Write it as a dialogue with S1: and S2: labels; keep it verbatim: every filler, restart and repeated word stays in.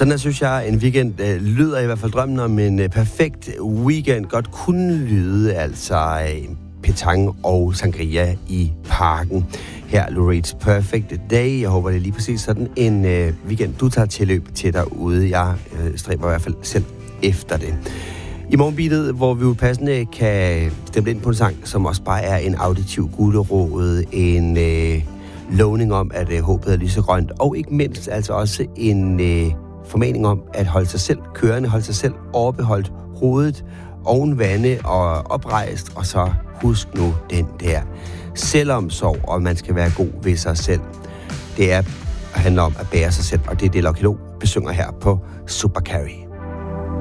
S1: Sådan her synes jeg, en weekend øh, lyder i hvert fald drømmen om en øh, perfekt weekend. Godt kunne lyde, altså øh, petanque og sangria i parken. Her Lou Reed's Perfect Day. Jeg håber, det er lige præcis sådan en øh, weekend, du tager tilløb til derude. Jeg øh, stræber i hvert fald selv efter det. I morgenbeatet, hvor vi jo passende kan stemme ind på en sang, som også bare er en auditiv gulerod, en øh, lovning om, at øh, håbet er lysegrønt, og ikke mindst altså også en øh, formaning om at holde sig selv kørende, holde sig selv overbeholdt, hovedet oven vande og oprejst, og så husk nu den der selvomsorg, og man skal være god ved sig selv. Det er handler om at bære sig selv, og det er det, Lucky Lo besynger her på Super Carry.